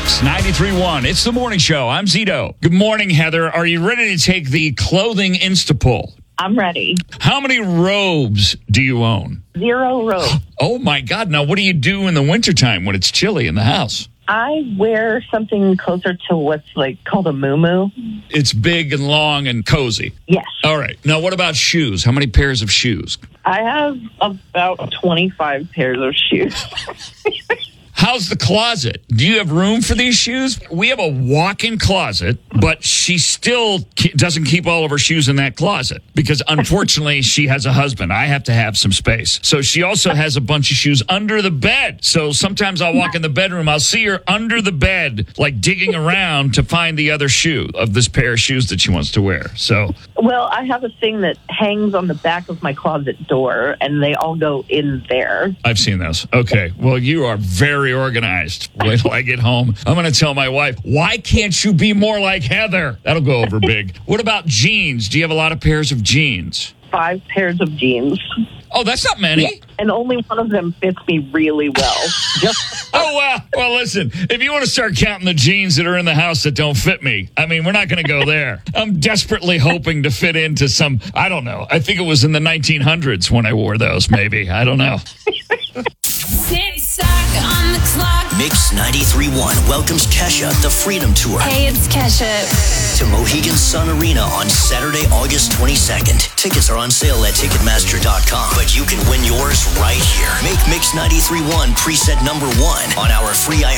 Mix 93.1. It's the morning show. I'm Zito. Good morning, Heather. Are you ready to take the clothing Instapoll? I'm ready. How many robes do you own? 0 robes. Oh, my God. Now, what do you do in the wintertime when it's chilly in the house? I wear something closer to what's called a muumuu. It's big and long and cozy. Yes. All right. Now, what about shoes? How many pairs of shoes? I have about 25 pairs of shoes. How's the closet? Do you have room for these shoes? We have a walk-in closet, but she still doesn't keep all of her shoes in that closet because, unfortunately, she has a husband. I have to have some space. So she also has a bunch of shoes under the bed. So sometimes I'll walk in the bedroom. I'll see her under the bed, digging around to find the other shoe of this pair of shoes that she wants to wear. So, well, I have a thing that hangs on the back of my closet door, and they all go in there. I've seen those. Okay. Well, you are very organized. Wait till I get home. I'm going to tell my wife, why can't you be more like Heather? That'll go over big. What about jeans? Do you have a lot of pairs of jeans? 5 pairs of jeans. Oh, that's not many. Yeah. And only one of them fits me really well. Well, listen, if you want to start counting the jeans that are in the house that don't fit me, we're not going to go there. I'm desperately hoping to fit into some, I don't know. I think it was in the 1900s when I wore those, maybe. I don't know. On the clock. Mix 93.1 welcomes Kesha, the Freedom Tour. Hey, it's Kesha. To Mohegan Sun Arena on Saturday, August 22nd. Tickets are on sale at Ticketmaster.com, but you can win yours right here. Make Mix 93.1 preset number 1 on our free